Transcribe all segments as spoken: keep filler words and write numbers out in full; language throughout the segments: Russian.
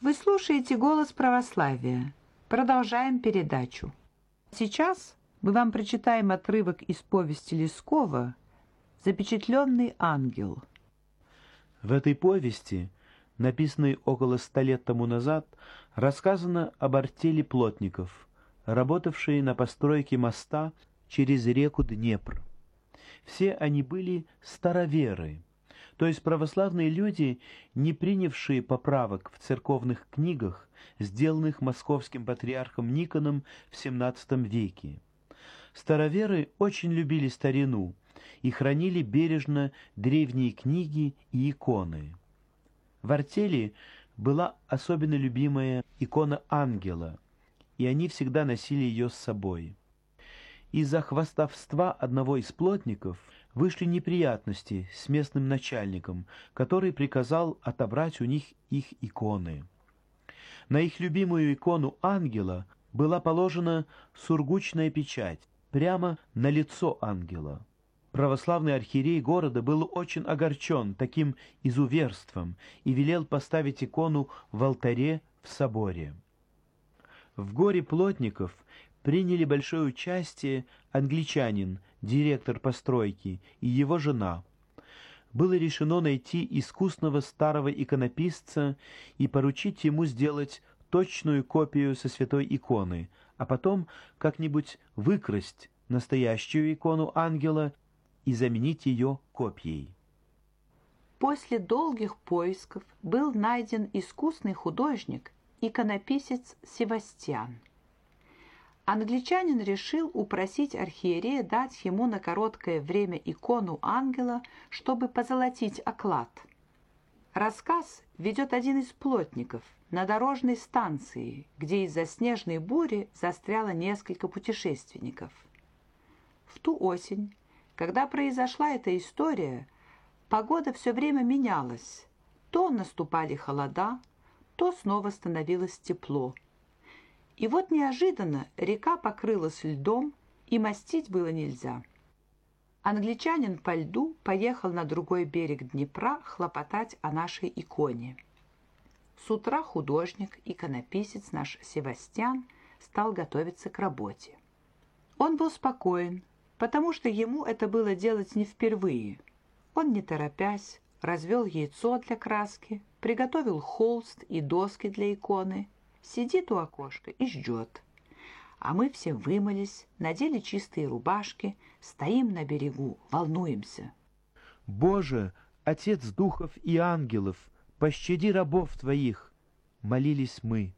Вы слушаете «Голос православия». Продолжаем передачу. Сейчас мы вам прочитаем отрывок из повести Лескова «Запечатленный ангел». В этой повести, написанной около ста лет тому назад, рассказано об артели плотников, работавшей на постройке моста через реку Днепр. Все они были староверы, то есть православные люди, не принявшие поправок в церковных книгах, сделанных московским патриархом Никоном в семнадцатом веке. Староверы очень любили старину и хранили бережно древние книги и иконы. В артели была особенно любимая икона ангела, и они всегда носили ее с собой. Из-за хвастовства одного из плотников вышли неприятности с местным начальником, который приказал отобрать у них их иконы. На их любимую икону ангела была положена сургучная печать прямо на лицо ангела. Православный архиерей города был очень огорчен таким изуверством и велел поставить икону в алтаре в соборе. В горе плотников приняли большое участие англичанин, директор постройки, и его жена. Было решено найти искусного старого иконописца и поручить ему сделать точную копию со святой иконы, а потом как-нибудь выкрасть настоящую икону ангела и заменить ее копией. После долгих поисков был найден искусный художник, иконописец Севастьян. Англичанин решил упросить архиерея дать ему на короткое время икону ангела, чтобы позолотить оклад. Рассказ ведет один из плотников на дорожной станции, где из-за снежной бури застряло несколько путешественников. В ту осень, когда произошла эта история, погода все время менялась. То наступали холода, то снова становилось тепло. И вот неожиданно река покрылась льдом, и мостить было нельзя. Англичанин по льду поехал на другой берег Днепра хлопотать о нашей иконе. С утра художник, иконописец наш Севастьян стал готовиться к работе. Он был спокоен, потому что ему это было делать не впервые. Он, не торопясь, развел яйцо для краски, приготовил холст и доски для иконы, сидит у окошка и ждет. А мы все вымылись, надели чистые рубашки, стоим на берегу, волнуемся. «Боже, Отец духов и ангелов, пощади рабов Твоих!» — молились мы.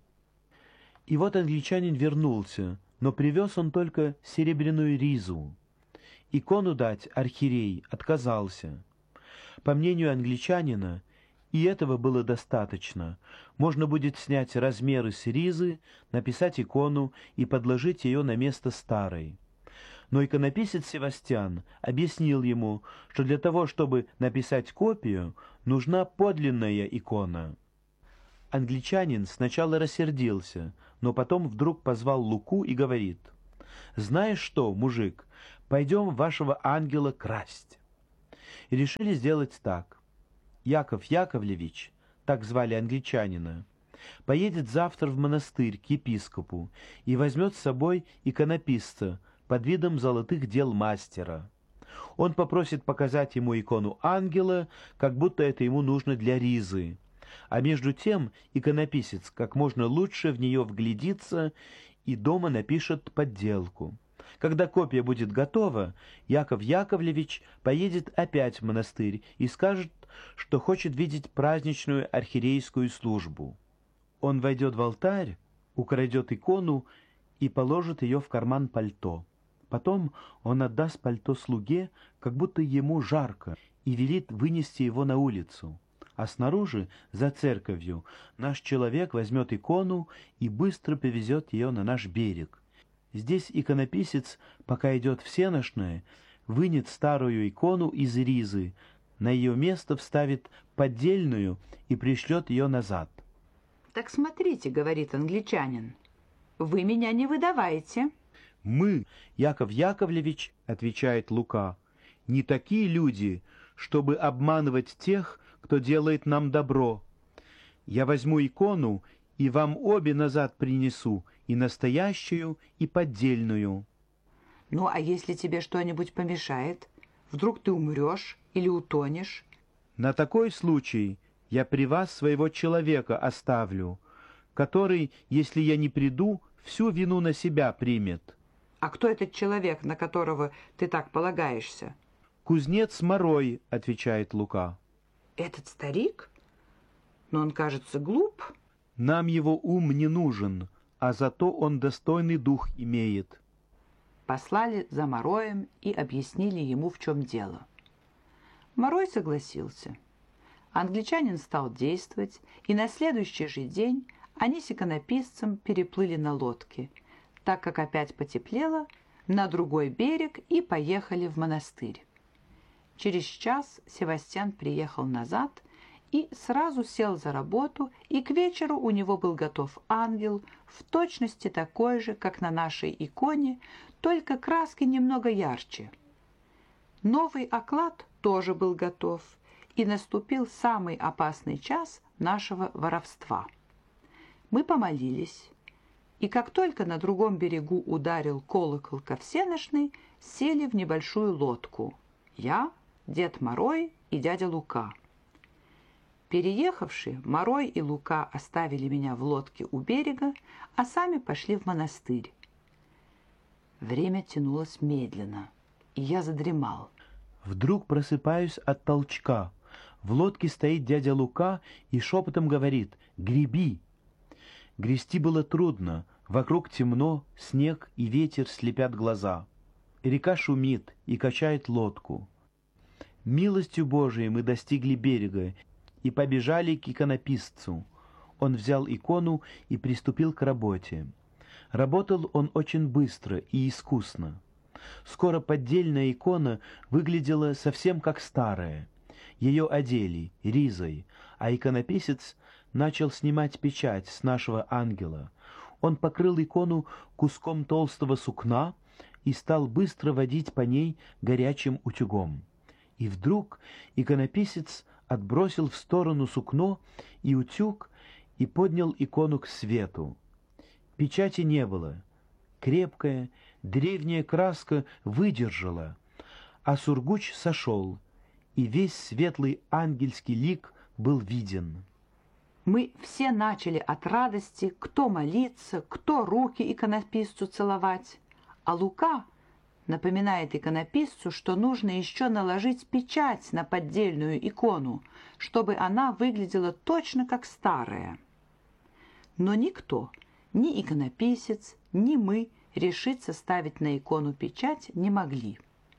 И вот англичанин вернулся, но привез он только серебряную ризу. Икону дать архиерей отказался. По мнению англичанина, и этого было достаточно. Можно будет снять размеры с ризы, написать икону и подложить ее на место старой. Но иконописец Севастьян объяснил ему, что для того, чтобы написать копию, нужна подлинная икона. Англичанин сначала рассердился, но потом вдруг позвал Луку и говорит: «Знаешь что, мужик, пойдем вашего ангела красть». И решили сделать так. Яков Яковлевич, так звали англичанина, поедет завтра в монастырь к епископу и возьмет с собой иконописца под видом золотых дел мастера. Он попросит показать ему икону ангела, как будто это ему нужно для ризы. А между тем иконописец как можно лучше в нее вглядится и дома напишет подделку. Когда копия будет готова, Яков Яковлевич поедет опять в монастырь и скажет, что хочет видеть праздничную архиерейскую службу. Он войдет в алтарь, украдет икону и положит ее в карман пальто. Потом он отдаст пальто слуге, как будто ему жарко, и велит вынести его на улицу. А снаружи, за церковью, наш человек возьмет икону и быстро повезет ее на наш берег. Здесь иконописец, пока идет всенощное, вынет старую икону из ризы, на ее место вставит поддельную и пришлет ее назад. «Так смотрите, — говорит англичанин, — вы меня не выдавайте». «Мы, Яков Яковлевич, — отвечает Лука, — не такие люди, чтобы обманывать тех, кто делает нам добро. Я возьму икону и вам обе назад принесу, и настоящую, и поддельную». «Ну, а если тебе что-нибудь помешает? Вдруг ты умрешь или утонешь?» «На такой случай я при вас своего человека оставлю, который, если я не приду, всю вину на себя примет». «А кто этот человек, на которого ты так полагаешься?» «Кузнец Морой», — отвечает Лука. «Этот старик? Но он, кажется, глуп». «Нам его ум не нужен, а зато он достойный дух имеет». Послали за Мороем и объяснили ему, в чем дело. Морой согласился. Англичанин стал действовать, и на следующий же день они с иконописцем переплыли на лодке, так как опять потеплело, на другой берег и поехали в монастырь. Через час Севастьян приехал назад и сразу сел за работу, и к вечеру у него был готов ангел, в точности такой же, как на нашей иконе, только краски немного ярче. Новый оклад тоже был готов, и наступил самый опасный час нашего воровства. Мы помолились, и как только на другом берегу ударил колокол ко всенощной, сели в небольшую лодку. Я, дед Морой и дядя Лука. Переехавши, Морой и Лука оставили меня в лодке у берега, а сами пошли в монастырь. Время тянулось медленно, и я задремал. Вдруг просыпаюсь от толчка. В лодке стоит дядя Лука и шепотом говорит: «Греби!». Грести было трудно, вокруг темно, снег и ветер слепят глаза. Река шумит и качает лодку. Милостью Божией мы достигли берега и побежали к иконописцу. Он взял икону и приступил к работе. Работал он очень быстро и искусно. Скоро поддельная икона выглядела совсем как старая. Ее одели ризой, а иконописец начал снимать печать с нашего ангела. Он покрыл икону куском толстого сукна и стал быстро водить по ней горячим утюгом. И вдруг иконописец отбросил в сторону сукно и утюг и поднял икону к свету. Печати не было. Крепкая, древняя краска выдержала, а сургуч сошел, и весь светлый ангельский лик был виден. Мы все начали от радости, кто молиться, кто руки иконописцу целовать, а Лука напоминает иконописцу, что нужно еще наложить печать на поддельную икону, чтобы она выглядела точно как старая. Но никто, ни иконописец, ни мы, решиться ставить на икону печать не могли.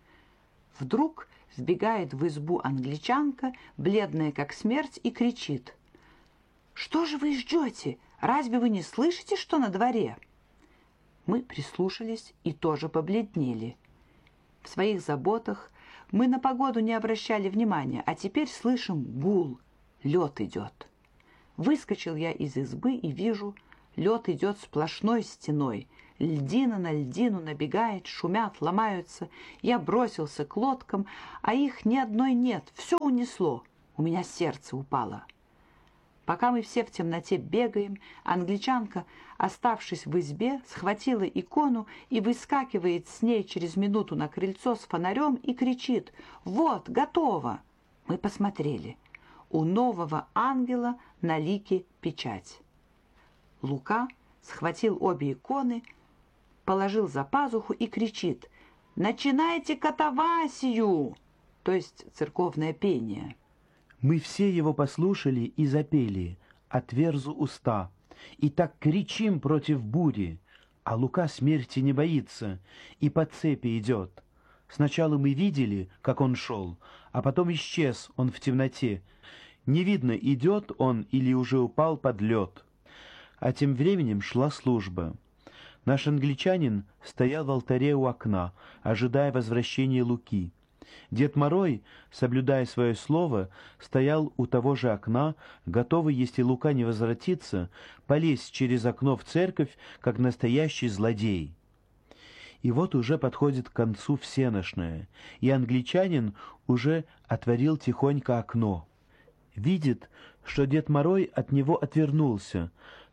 Вдруг вбегает в избу англичанка, бледная как смерть, и кричит: «Что же вы ждете? Разве вы не слышите, что на дворе?» Мы прислушались и тоже побледнели. В своих заботах мы на погоду не обращали внимания, а теперь слышим гул. Лед идет. Выскочил я из избы и вижу, лед идет сплошной стеной. Льдина на льдину набегает, шумят, ломаются. Я бросился к лодкам, а их ни одной нет, все унесло. У меня сердце упало. Пока мы все в темноте бегаем, англичанка, оставшись в избе, схватила икону и выскакивает с ней через минуту на крыльцо с фонарем и кричит: «Вот, готово!» Мы посмотрели. У нового ангела на лике печать. Лука схватил обе иконы, положил за пазуху и кричит: «Начинайте катавасию!» то есть церковное пение. Мы все его послушали и запели «Отверзу уста», и так кричим против бури, а Лука смерти не боится и по цепи идет. Сначала мы видели, как он шел, а потом исчез он в темноте. Не видно, идет он или уже упал под лед. А тем временем шла служба. Наш англичанин стоял в алтаре у окна, ожидая возвращения Луки. Дед Морой, соблюдая свое слово, стоял у того же окна, готовый, если Лука не возвратится, полезть через окно в церковь, как настоящий злодей. И вот уже подходит к концу всенощная, и англичанин уже отворил тихонько окно. Видит, что Дед Морой от него отвернулся,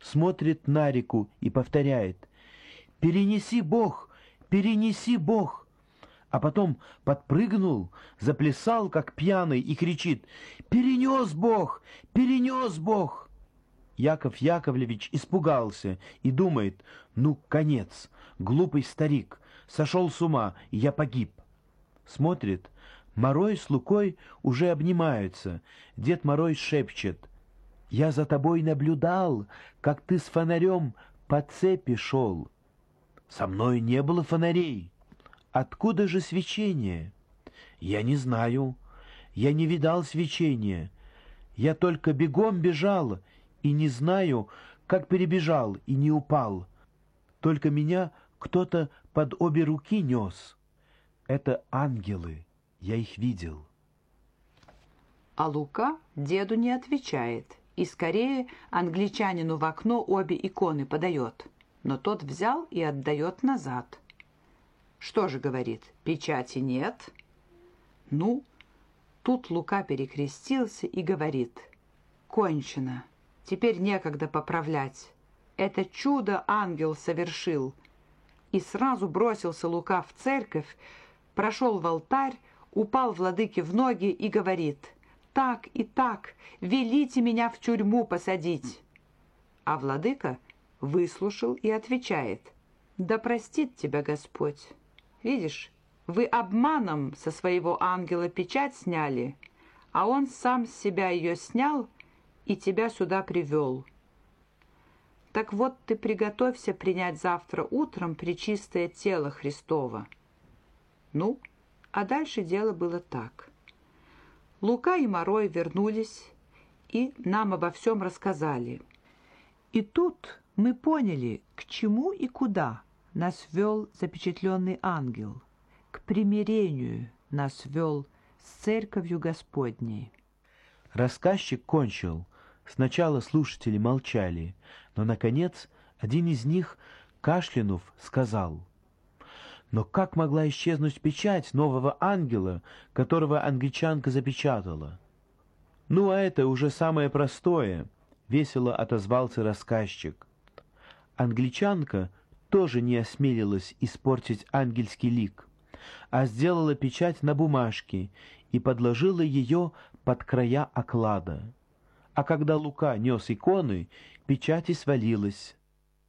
смотрит на реку и повторяет: «Перенеси, Бог! Перенеси, Бог!» А потом подпрыгнул, заплясал, как пьяный, и кричит: «Перенес Бог! Перенес Бог!» Яков Яковлевич испугался и думает: «Ну, конец, глупый старик, сошел с ума, я погиб». Смотрит, Марой с Лукой уже обнимаются. Дед Марой шепчет: «Я за тобой наблюдал, как ты с фонарем по цепи шел». «Со мной не было фонарей. Откуда же свечение?» «Я не знаю. Я не видал свечения. Я только бегом бежал и не знаю, как перебежал и не упал. Только меня кто-то под обе руки нес. Это ангелы, я их видел». А Лука деду не отвечает и скорее англичанину в окно обе иконы подает, но тот взял и отдает назад. «Что же, — говорит, — печати нет?» Ну, тут Лука перекрестился и говорит: «Кончено, теперь некогда поправлять. Это чудо ангел совершил». И сразу бросился Лука в церковь, прошел в алтарь, упал владыке в ноги и говорит: «Так и так, велите меня в тюрьму посадить». А владыка выслушал и отвечает: «Да простит тебя Господь. Видишь, вы обманом со своего ангела печать сняли, а он сам с себя ее снял и тебя сюда привел. Так вот ты приготовься принять завтра утром пречистое тело Христово». Ну, а дальше дело было так. Лука и Марой вернулись и нам обо всем рассказали. И тут мы поняли, к чему и куда нас вел запечатленный ангел. К примирению нас вел с Церковью Господней. Рассказчик кончил. Сначала слушатели молчали, но, наконец, один из них, кашлянув, сказал: «Но как могла исчезнуть печать нового ангела, которого англичанка запечатала?» «Ну, а это уже самое простое», — весело отозвался рассказчик. Англичанка тоже не осмелилась испортить ангельский лик, а сделала печать на бумажке и подложила ее под края оклада. А когда Лука нес иконы, печать и свалилась.